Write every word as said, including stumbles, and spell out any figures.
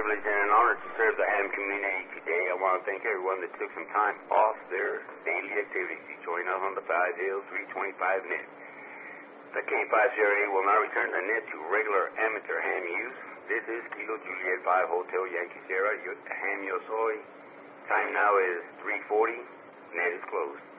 privilege and an honor to serve the ham community today. I want to thank everyone that took some time off their daily activities to join us on the Five Hills three twenty-five net. The K five zero eight will now return the net to regular amateur ham use. This is Kilo Juliet five Hotel Yankee Sierra, Ham Yo Soy. Time now is three forty. Net is closed.